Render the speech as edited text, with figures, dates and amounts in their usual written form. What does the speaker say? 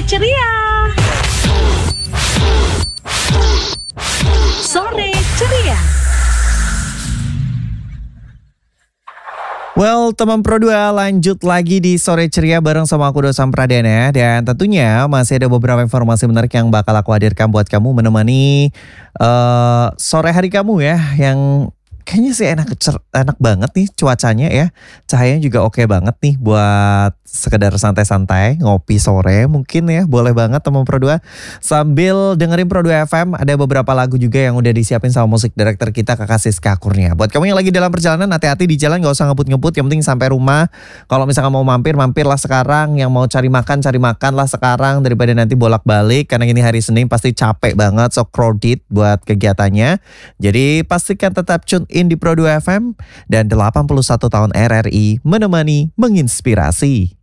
ceria. Sore ceria. Well, teman Pro 2 lanjut lagi di Sore Ceria bareng sama aku Dosam Pradana. Dan tentunya masih ada beberapa informasi menarik yang bakal aku hadirkan buat kamu menemani sore hari kamu ya. Yang kayaknya sih enak banget nih cuacanya ya. Cahayanya juga oke banget nih buat sekedar santai-santai, ngopi sore mungkin ya. Boleh banget teman Pro 2. Sambil dengerin Pro 2 FM, ada beberapa lagu juga yang udah disiapin sama musik director kita Kakak Siska Kurnia. Buat kamu yang lagi dalam perjalanan, hati-hati di jalan, gak usah ngebut-ngebut, yang penting sampai rumah. Kalau misalkan mau mampirlah sekarang. Yang mau cari makan lah sekarang daripada nanti bolak-balik. Karena ini hari Senin pasti capek banget, so crowded buat kegiatannya. Jadi pastikan tetap tune in di Pro 2 FM dan 81 tahun RRI menemani, menginspirasi.